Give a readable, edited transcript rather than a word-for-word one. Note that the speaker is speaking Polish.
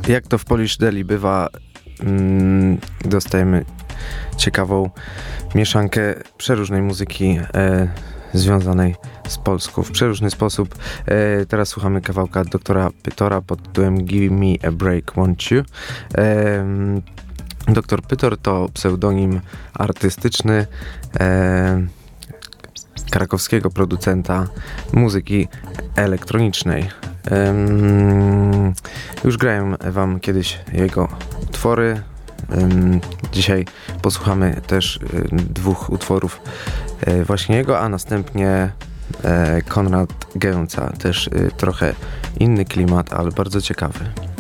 Jak to w Polish Deli bywa, dostajemy ciekawą mieszankę przeróżnej muzyki związanej z Polską w przeróżny sposób. Teraz słuchamy kawałka doktora Pytora pod tytułem Give Me a Break, Won't You? Doktor Pytor to pseudonim artystyczny krakowskiego producenta muzyki elektronicznej. Już grałem wam kiedyś jego utwory. Dzisiaj posłuchamy też dwóch utworów właśnie jego, a następnie Konrad Gęca. Też trochę inny klimat, ale bardzo ciekawy.